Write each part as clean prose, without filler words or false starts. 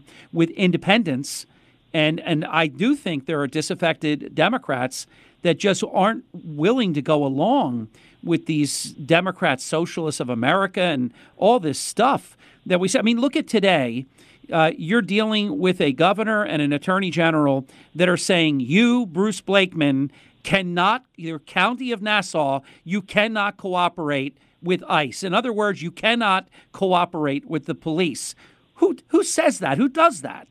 with independents. And I do think there are disaffected Democrats that just aren't willing to go along with these Democrats, Socialists of America, and all this stuff that we say. I mean, look at today. You're dealing with a governor and an attorney general that are saying you, Bruce Blakeman, cannot, your county of Nassau, you cannot cooperate with ICE. In other words, you cannot cooperate with the police. Who says that? Who does that?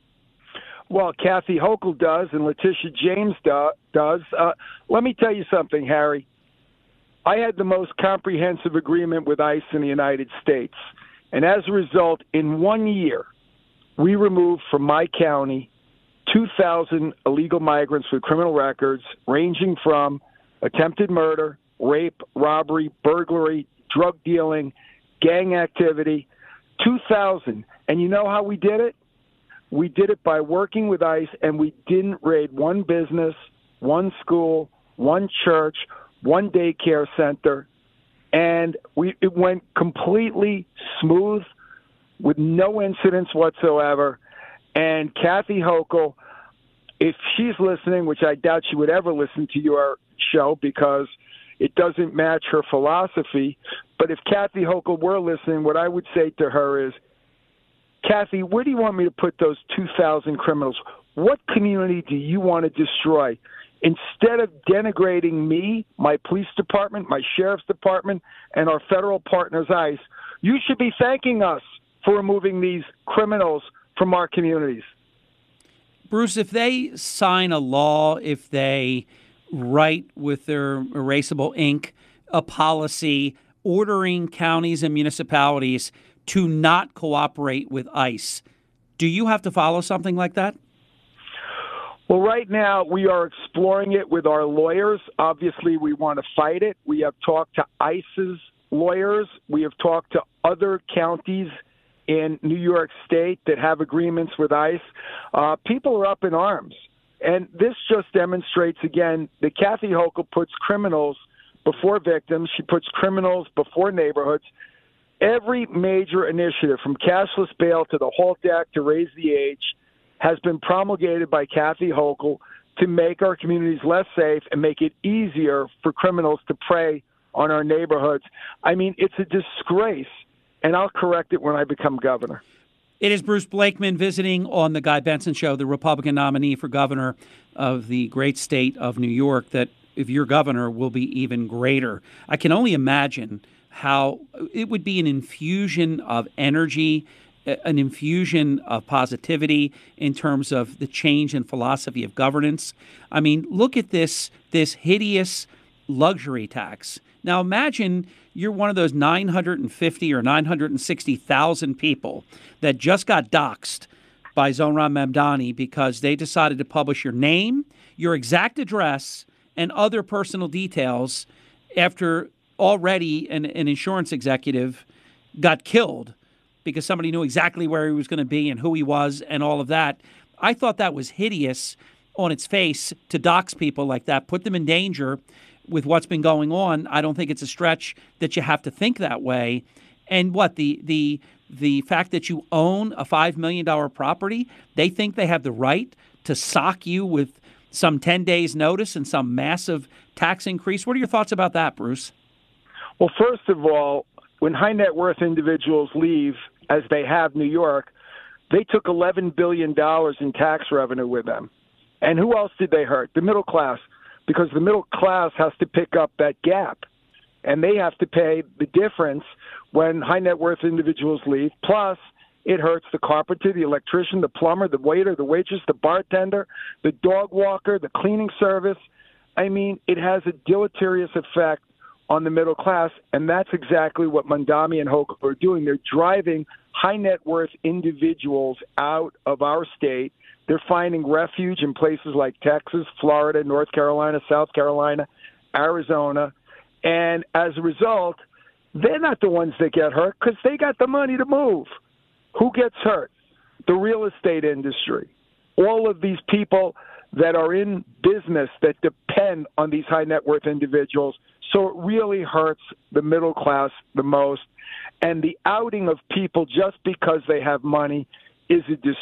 Well, Kathy Hochul does, and Letitia James does. Let me tell you something, Harry. I had the most comprehensive agreement with ICE in the United States. And as a result, in 1 year, we removed from my county 2,000 illegal migrants with criminal records, ranging from attempted murder, rape, robbery, burglary, drug dealing, gang activity. 2,000. And you know how we did it? We did it by working with ICE, and we didn't raid one business, one school, one church, one daycare center, and it went completely smooth with no incidents whatsoever. And Kathy Hochul, if she's listening, which I doubt she would ever listen to your show because it doesn't match her philosophy, but if Kathy Hochul were listening, what I would say to her is, Kathy, where do you want me to put those 2,000 criminals? What community do you want to destroy? Instead of denigrating me, my police department, my sheriff's department, and our federal partners, ICE, you should be thanking us for removing these criminals from our communities. Bruce, if they sign a law, if they write with their erasable ink a policy ordering counties and municipalities to not cooperate with ICE, do you have to follow something like that? Well, right now we are exploring it with our lawyers. Obviously, we want to fight it. We have talked to ICE's lawyers. We have talked to other counties in New York State that have agreements with ICE. People are up in arms. And this just demonstrates, again, that Kathy Hochul puts criminals before victims. She puts criminals before neighborhoods. Every major initiative, from cashless bail to the HALT Act to raise the age, has been promulgated by Kathy Hochul to make our communities less safe and make it easier for criminals to prey on our neighborhoods. I mean, it's a disgrace, and I'll correct it when I become governor. It is Bruce Blakeman visiting on the Guy Benson Show, the Republican nominee for governor of the great state of New York, that if you're governor will be even greater. I can only imagine how it would be an infusion of energy, an infusion of positivity in terms of the change in philosophy of governance. I mean, look at this hideous luxury tax. Now imagine you're one of those 950 or 960,000 people that just got doxxed by Zohran Mamdani because they decided to publish your name, your exact address, and other personal details after already an insurance executive got killed because somebody knew exactly where he was going to be and who he was and all of that. I thought that was hideous on its face to dox people like that, put them in danger with what's been going on. I don't think it's a stretch that you have to think that way. And what, the fact that you own a $5 million property, they think they have the right to sock you with some 10 days notice and some massive tax increase. What are your thoughts about that, Bruce? Well, first of all, when high net worth individuals leave, as they have New York, they took $11 billion in tax revenue with them. And who else did they hurt? The middle class, because the middle class has to pick up that gap. And they have to pay the difference when high net worth individuals leave. Plus, it hurts the carpenter, the electrician, the plumber, the waiter, the waitress, the bartender, the dog walker, the cleaning service. I mean, it has a deleterious effect on the middle class, and that's exactly what Mamdani and Hochul are doing. They're driving high net worth individuals out of our state. They're finding refuge in places like Texas, Florida, North Carolina, South Carolina, Arizona. And as a result, they're not the ones that get hurt because they got the money to move. Who gets hurt? The real estate industry. All of these people that are in business that depend on these high net worth individuals. So it really hurts the middle class the most. And the outing of people just because they have money is a